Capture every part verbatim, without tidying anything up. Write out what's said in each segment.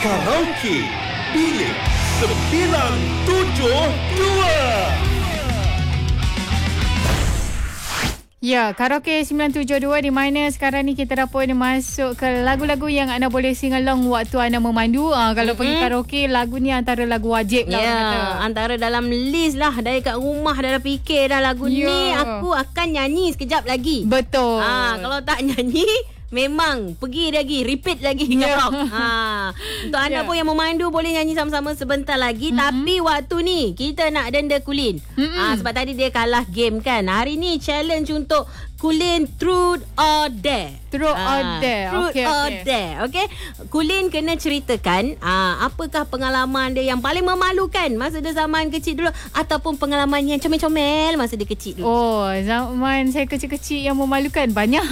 Karaoke Bilik sembilan tujuh dua. Ya, Karaoke sembilan tujuh dua di mana sekarang ni kita dah pun masuk ke lagu-lagu yang anda boleh sing along waktu anda memandu. Ah, kalau mm-hmm. pergi karaoke, lagu ni antara lagu wajib lah. Ya, kata. antara dalam list lah. Dari kat rumah dah, dah fikir dah lagu yeah. ni aku akan nyanyi sekejap lagi. Betul. Ah, kalau tak nyanyi, memang pergi lagi, repeat lagi Yeah. kau. Ha, untuk anda yeah. pun yang memandu boleh nyanyi sama-sama sebentar lagi. Mm-hmm. Tapi waktu ni kita nak denda Kulin. Mm-hmm. Ha, sebab tadi dia kalah game kan. Hari ni challenge untuk Kulin Truth or Dare. Truth ha, or Dare. Truth okay, or okay. Dare. Okay. Kulin kena ceritakan ha, apakah pengalaman dia yang paling memalukan masa dia zaman kecil dulu, ataupun pengalaman yang comel-comel masa dia kecil dulu. Oh, zaman saya kecil-kecil yang memalukan banyak.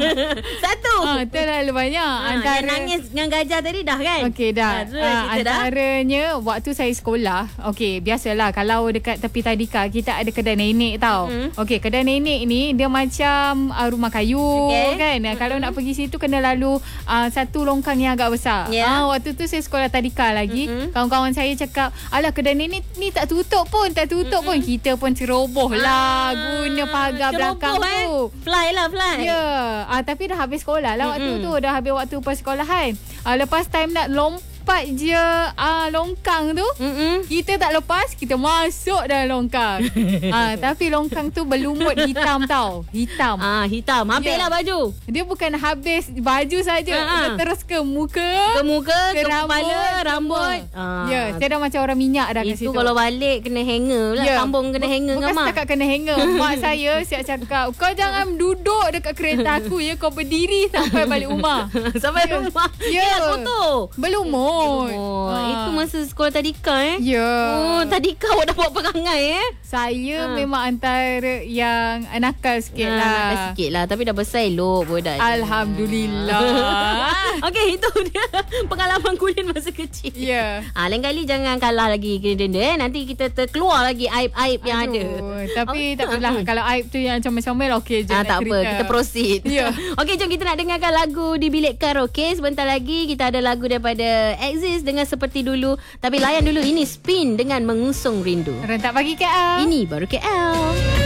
Satu. Ha, terlalu banyak. Ha, antara yang nangis dengan gajah tadi dah kan? Okey dah. Ha, ha, antaranya dah. Waktu saya sekolah, okey, biasalah kalau dekat tepi tadika kita ada kedai nenek tau. Mm-hmm. Okey, kedai nenek ni dia macam uh, rumah kayu okay. kan. Mm-hmm. Kalau nak pergi situ kena lalu uh, satu longkang yang agak besar. Yeah. Ha, waktu tu saya sekolah tadika lagi. Mm-hmm. Kawan-kawan saya cakap, "Alah kedai nenek ni tak tutup pun, tak tutup mm-hmm. pun." Kita pun ceroboh lah ah, guna pagar belakang eh. tu. Fly lah, fly. Ya. Yeah. Uh, tapi dah habis sekolah lah waktu mm-hmm. tu. Dah habis waktu persekolahan. Uh, lepas time nak lompat je uh, longkang tu, mm-hmm. kita tak lepas, kita masuk dalam longkang. uh, tapi longkang tu berlumut hitam tau. Hitam. Ah, hitam. Habislah yeah. baju. Dia bukan habis baju saja. Uh-huh. Dia terus ke muka, ke muka, ke, ke rambut, kepala, rambut. Ah. Ya, saya dah macam orang minyak dah kat situ. Itu kalau balik kena hanger lah. Yeah. Sambung kena hanger dengan mak. Bukan setakat kena hanger. Mak saya siap cakap, "Kau jangan duduk dekat kereta aku ya. Kau berdiri sampai balik rumah." Sampai yeah. rumah. Ya, yeah. kotor. Berlumut. Oh, ha. Itu masa sekolah tadika eh? Ya. Oh, tadika awak dah buat perangai eh? Saya ha. memang antara yang nakal sikit ha, lah. Nakal sikit lah. Tapi dah besar elok budak. Alhamdulillah. Okey, itu dia pengalaman Kulin masa kecil. Ya. Ha, lain kali jangan kalah lagi kena denda eh. Nanti kita terkeluar lagi aib-aib yang ada. Tapi oh, tak apalah. Hmm. Kalau aib tu yang comel-comel, okey je. Ha, tak cerita. Apa. Kita proceed. Ya. Okey, jom kita nak dengarkan lagu di bilik karaoke. Sebentar lagi kita ada lagu daripada Exist dengan Seperti Dulu. Tapi layan dulu, ini Spin dengan Mengusung Rindu. Rentak pagi K L. Ini baru K L.